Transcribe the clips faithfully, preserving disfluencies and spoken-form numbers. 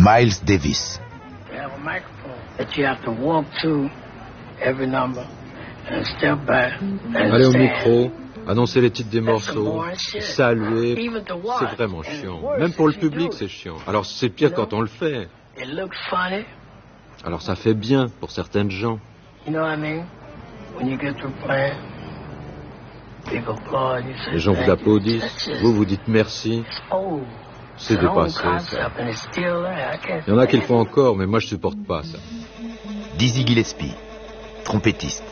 Miles Davis. Aller au micro, annoncer les titres des morceaux, saluer, c'est vraiment chiant. Même pour le public, c'est chiant. Alors c'est pire quand on le fait. Alors ça fait bien pour certaines gens. Les gens vous applaudissent, vous vous dites merci. C'est dépassé, ça. Il y en a qui le font encore, mais moi je supporte pas ça. Dizzy Gillespie, trompettiste.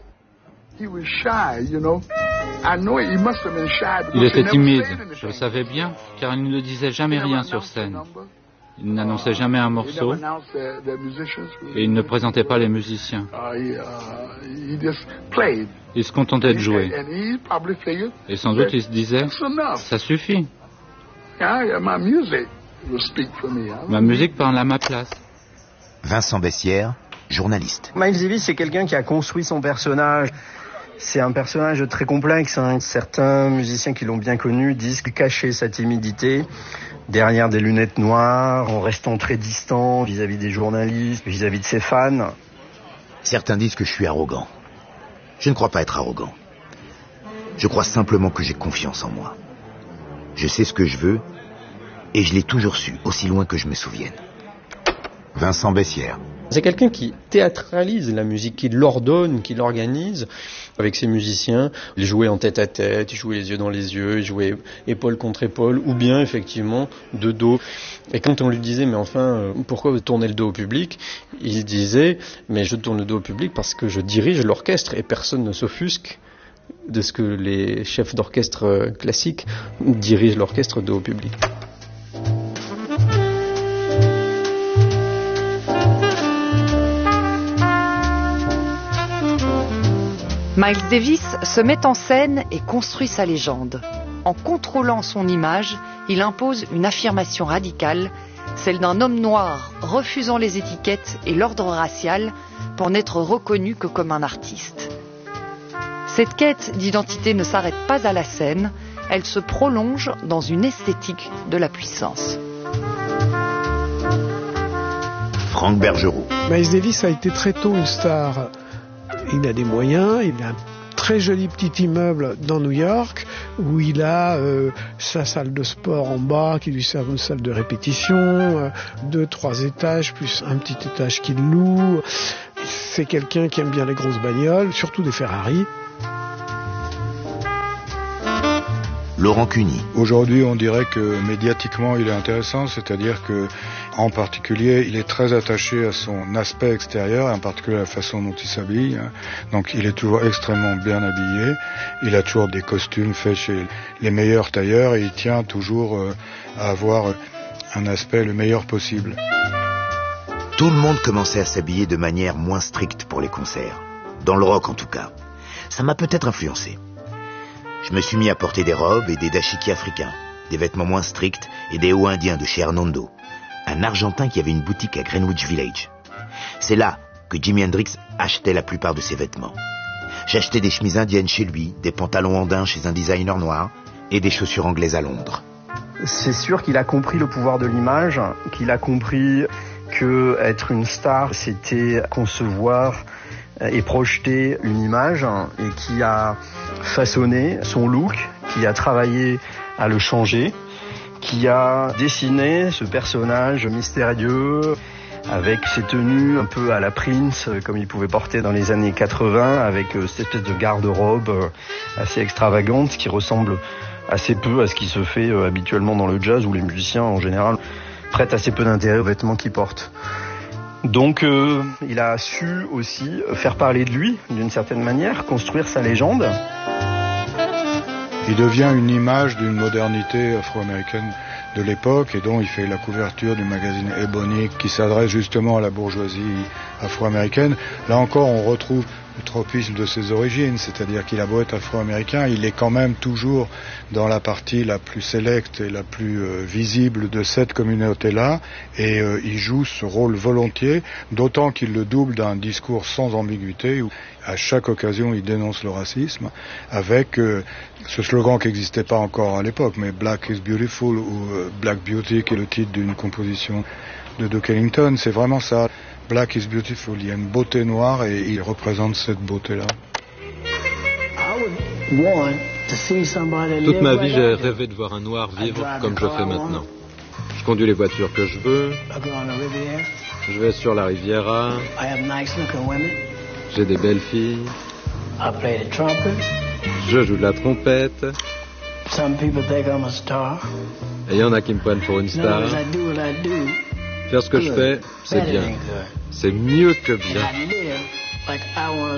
Il était timide, je le savais bien, car il ne disait jamais rien sur scène. Il n'annonçait jamais un morceau et il ne présentait pas les musiciens. Il se contentait de jouer. Et sans doute il se disait, ça suffit. Ma musique parle à ma place. Vincent Bessières, journaliste. Miles Davis, c'est quelqu'un qui a construit son personnage. C'est un personnage très complexe. Hein. Certains musiciens qui l'ont bien connu disent qu'il cachait sa timidité derrière des lunettes noires, en restant très distant vis-à-vis des journalistes, vis-à-vis de ses fans. Certains disent que je suis arrogant. Je ne crois pas être arrogant. Je crois simplement que j'ai confiance en moi. Je sais ce que je veux, et je l'ai toujours su, aussi loin que je me souvienne. Vincent Bessières. C'est quelqu'un qui théâtralise la musique, qui l'ordonne, qui l'organise avec ses musiciens. Il jouait en tête à tête, il jouait les yeux dans les yeux, il jouait épaule contre épaule, ou bien effectivement de dos. Et quand on lui disait, mais enfin, pourquoi vous tournez le dos au public ? Il disait, mais je tourne le dos au public parce que je dirige l'orchestre et personne ne s'offusque de ce que les chefs d'orchestre classiques dirigent l'orchestre dos au public. Miles Davis se met en scène et construit sa légende. En contrôlant son image, il impose une affirmation radicale, celle d'un homme noir refusant les étiquettes et l'ordre racial pour n'être reconnu que comme un artiste. Cette quête d'identité ne s'arrête pas à la scène, elle se prolonge dans une esthétique de la puissance. Franck Bergerot. Miles Davis a été très tôt une star. Il a des moyens, il a un très joli petit immeuble dans New York où il a euh, sa salle de sport en bas qui lui sert une salle de répétition, euh, deux, trois étages plus un petit étage qu'il loue. C'est quelqu'un qui aime bien les grosses bagnoles, surtout des Ferrari. Laurent Cuny. Aujourd'hui, on dirait que médiatiquement, il est intéressant, c'est-à-dire que, en particulier, il est très attaché à son aspect extérieur, en particulier à la façon dont il s'habille. Donc, il est toujours extrêmement bien habillé. Il a toujours des costumes faits chez les meilleurs tailleurs et il tient toujours à avoir un aspect le meilleur possible. Tout le monde commençait à s'habiller de manière moins stricte pour les concerts. Dans le rock, en tout cas. Ça m'a peut-être influencé. Je me suis mis à porter des robes et des dashiki africains, des vêtements moins stricts et des hauts indiens de chez Hernando, un Argentin qui avait une boutique à Greenwich Village. C'est là que Jimi Hendrix achetait la plupart de ses vêtements. J'achetais des chemises indiennes chez lui, des pantalons andins chez un designer noir et des chaussures anglaises à Londres. C'est sûr qu'il a compris le pouvoir de l'image, qu'il a compris que être une star, c'était concevoir et projeter une image, et qui a façonné son look, qui a travaillé à le changer, qui a dessiné ce personnage mystérieux avec ses tenues un peu à la Prince, comme il pouvait porter dans les années quatre-vingts, avec cette espèce de garde-robe assez extravagante qui ressemble assez peu à ce qui se fait habituellement dans le jazz, où les musiciens en général prêtent assez peu d'intérêt aux vêtements qu'ils portent. Donc euh, il a su aussi faire parler de lui d'une certaine manière, construire sa légende. Il devient une image d'une modernité afro-américaine de l'époque et dont il fait la couverture du magazine Ebony qui s'adresse justement à la bourgeoisie afro-américaine. Là encore, on retrouve le tropisme de ses origines, c'est-à-dire qu'il a beau être afro-américain, il est quand même toujours dans la partie la plus sélecte et la plus euh, visible de cette communauté-là, et euh, il joue ce rôle volontiers, d'autant qu'il le double d'un discours sans ambiguïté, où à chaque occasion il dénonce le racisme, avec euh, ce slogan qui n'existait pas encore à l'époque, mais Black is Beautiful, ou euh, Black Beauty, qui est le titre d'une composition de Duke Ellington, c'est vraiment ça. Black is beautiful, il y a une beauté noire et il représente cette beauté-là. Toute ma vie, j'ai rêvé de voir un noir vivre comme je fais maintenant. Je conduis les voitures que je veux, je vais sur la Riviera, j'ai des belles filles, je joue de la trompette, et il y en a qui me prennent pour une star. Faire ce que je fais, c'est bien. C'est mieux que bien.